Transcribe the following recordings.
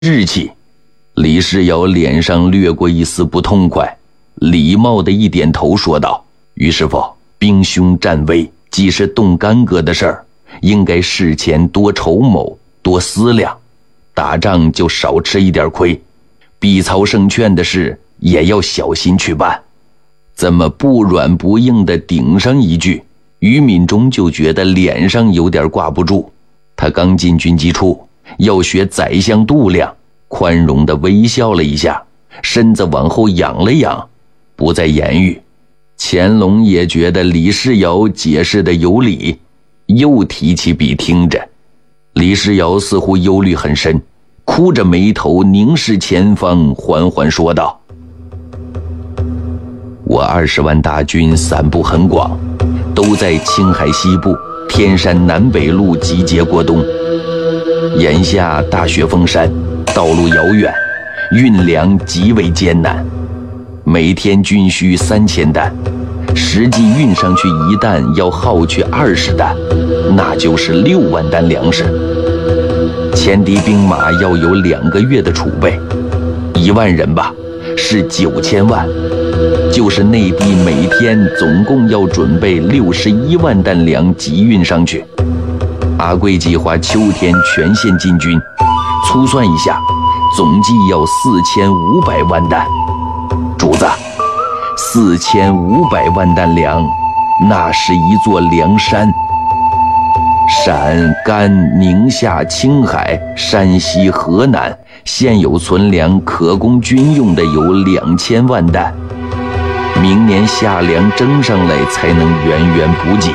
日气。李世尧脸上掠过一丝不痛快，礼貌地一点头说道：于师傅，兵凶战危，既是动干戈的事儿，应该事前多筹谋，多思量，打仗就少吃一点亏，必曹胜券的事也要小心去办。这么不软不硬地顶上一句，于敏中就觉得脸上有点挂不住。他刚进军机处，要学宰相度量，宽容地微笑了一下，身子往后仰了仰，不再言语。乾隆也觉得李世尧解释的有理，又提起笔听着。李世尧似乎忧虑很深，哭着眉头凝视前方，缓缓说道：我20万大军散布很广，都在青海西部天山南北路集结过冬。眼下大雪封山，道路遥远，运粮极为艰难，每天均需3000担，实际运上去一担要耗去20担，那就是6万担粮食。前敌兵马要有2个月的储备，1万人吧，是9000万，就是内地每天总共要准备61万担粮急运上去。阿贵计划秋天全线进军，粗算一下，总计要4500万担。主子，4500万担粮，那是一座粮山。陕、甘、宁夏、青海、山西、河南现有存粮可供军用的有2000万担，明年夏粮征上来才能源源补给。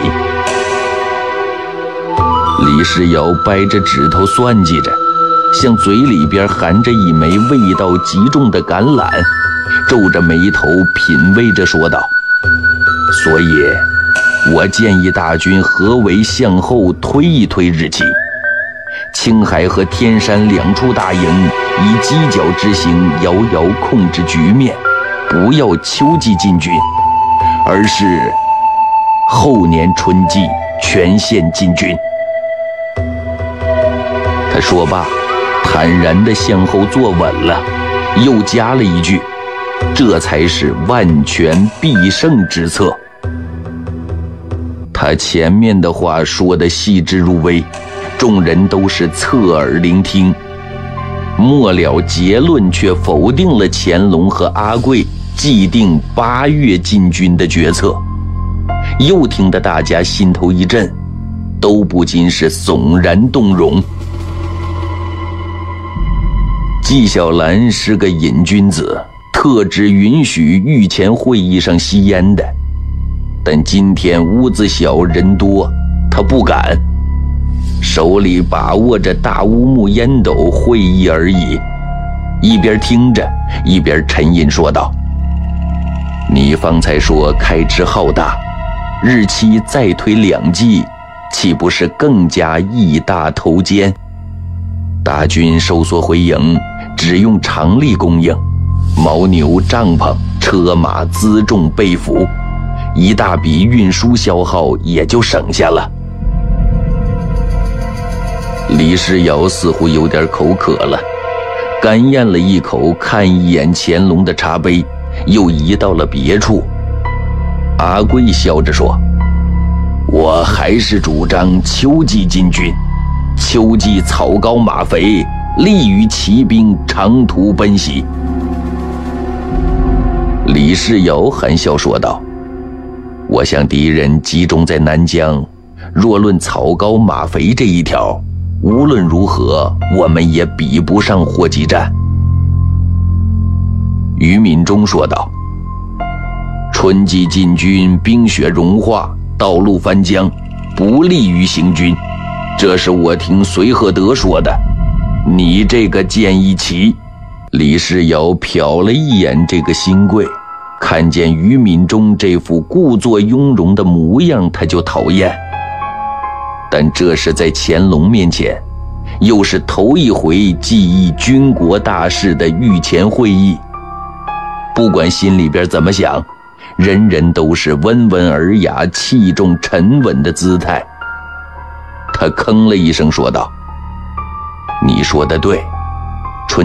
李世尧掰着指头算计着，向嘴里边含着一枚味道极重的橄榄，皱着眉头品味着说道：所以我建议大军合围向后推一推日期，青海和天山2处大营以犄角之形遥遥控制局面，不要秋季进军，而是后年春季全线进军。他说罢，坦然地向后坐稳了，又加了一句：这才是万全必胜之策。他前面的话说得细致入微，众人都是侧耳聆听，末了结论却否定了乾隆和阿贵既定8月进军的决策，又听得大家心头一震，都不禁是悚然动容。纪晓岚是个瘾君子，特只允许御前会议上吸烟的，但今天屋子小人多，他不敢，手里把握着大乌木烟斗会意而已，一边听着一边沉吟说道：你方才说开支浩大，日期再推2季，岂不是更加义大头尖？大军收缩回营，只用常例供应，牦牛、帐篷、车马、辎重、被服，一大笔运输消耗也就省下了。李世尧似乎有点口渴了，干咽了一口，看一眼乾隆的茶杯，又移到了别处。阿贵笑着说：我还是主张秋季进军，秋季草高马肥，利于骑兵长途奔袭。李世尧含笑说道：我想敌人集中在南疆，若论草高马肥这一条，无论如何我们也比不上霍集战。于敏中说道：春季进军，冰雪融化，道路翻江，不利于行军，这是我听随和德说的，你这个建议奇。李世尧瞟了一眼这个新贵，看见于敏中这副故作雍容的模样，他就讨厌。但这是在乾隆面前，又是头一回记忆军国大事的御前会议，不管心里边怎么想，人人都是温文尔雅、气重沉稳的姿态。他吭了一声说道：你说得对，